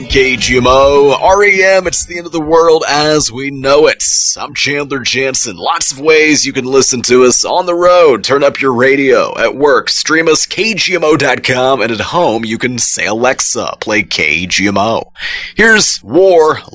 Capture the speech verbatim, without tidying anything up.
K G M O, R E M, it's the end of the world as we know it. I'm Chandler Jansen. Lots of ways you can listen to us on the road. Turn up your radio. At work, stream us, K G M O dot com. And at home, you can say, Alexa, play K G M O. Here's War